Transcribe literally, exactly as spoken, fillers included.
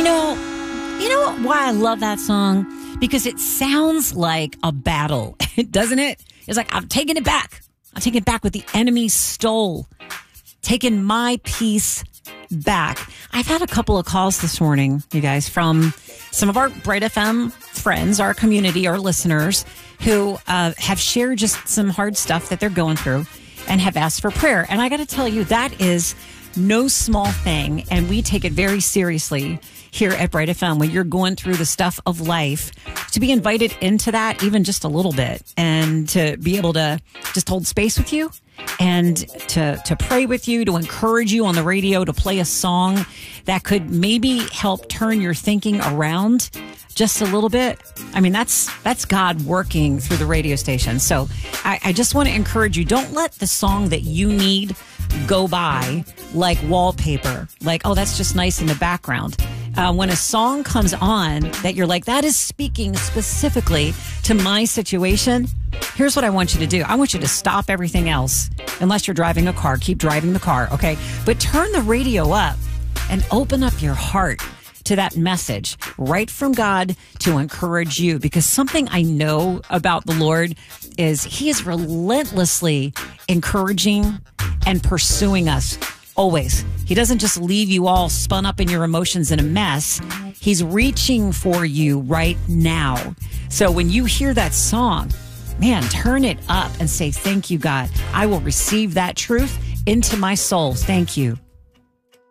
You know, you know why I love that song? Because it sounds like a battle, doesn't it? It's like, I'm taking it back. I'm taking it back what the enemy stole. Taking my peace back. I've had a couple of calls this morning, you guys, from some of our Bright F M friends, our community, our listeners, who uh, have shared just some hard stuff that they're going through and have asked for prayer. And I got to tell you, that is no small thing. And we take it very seriously here at Bright F M when you're going through the stuff of life, to be invited into that even just a little bit and to be able to just hold space with you and to to pray with you, to encourage you on the radio, to play a song that could maybe help turn your thinking around just a little bit. I mean, that's that's God working through the radio station. So I, I just want to encourage you, don't let the song that you need go by like wallpaper, like, oh, that's just nice in the background. Uh, when a song comes on that you're like, that is speaking specifically to my situation, here's what I want you to do. I want you to stop everything else. Unless you're driving a car, keep driving the car, okay? But turn the radio up and open up your heart to that message right from God to encourage you. Because something I know about the Lord is he is relentlessly encouraging and pursuing us. Always. He doesn't just leave you all spun up in your emotions in a mess. He's reaching for you right now. So when you hear that song, man, turn it up and say, thank you, God. I will receive that truth into my soul. Thank you.